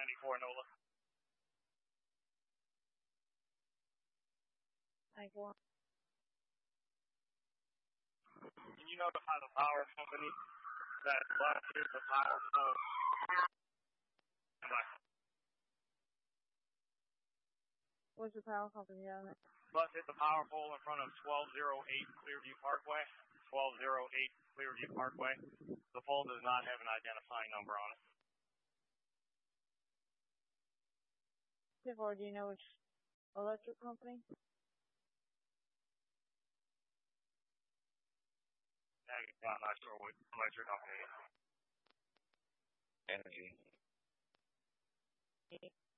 94 NOLA. 94. Can you notify the power company that left is the power pole? What's the power company on it? Left hit the power pole in front of 1208 Clearview Parkway. 1208 Clearview Parkway. The pole does not have an identifying number on it. 54, do you know which electric company? I'm not sure what electric company. Energy.